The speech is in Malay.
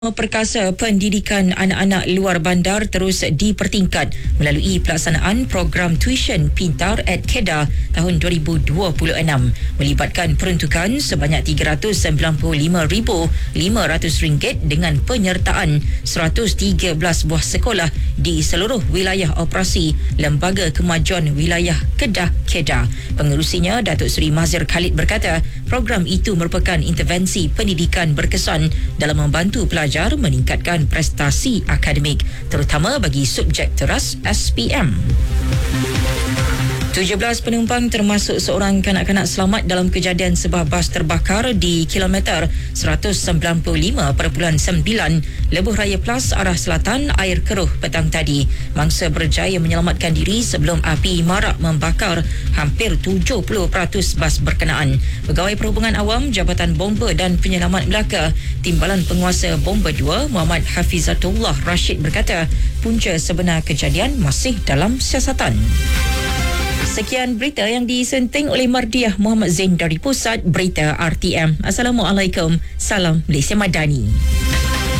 Perkasa pendidikan anak-anak luar bandar terus dipertingkat melalui pelaksanaan program tuition pintar at Kedah tahun 2026 melibatkan peruntukan sebanyak RM395,500 dengan penyertaan 113 buah sekolah di seluruh wilayah operasi Lembaga Kemajuan Wilayah Kedah. Pengerusinya Datuk Seri Mazhir Khalid berkata program itu merupakan intervensi pendidikan berkesan dalam membantu pelajar meningkatkan prestasi akademik terutama bagi subjek teras SPM. 17 penumpang termasuk seorang kanak-kanak selamat dalam kejadian sebuah bas terbakar di kilometer 195.9 Lebuh Raya Plus arah selatan Air Keruh petang tadi. Mangsa berjaya menyelamatkan diri sebelum api marak membakar hampir 70% bas berkenaan. Pegawai Perhubungan Awam Jabatan Bomba dan Penyelamat Melaka Timbalan Penguasa Bomba 2 Muhammad Hafizatullah Rashid berkata punca sebenar kejadian masih dalam siasatan. Sekian berita yang disenting oleh Mardiah Muhammad Zain dari Pusat Berita RTM. Assalamualaikum. Salam Malaysia Madani.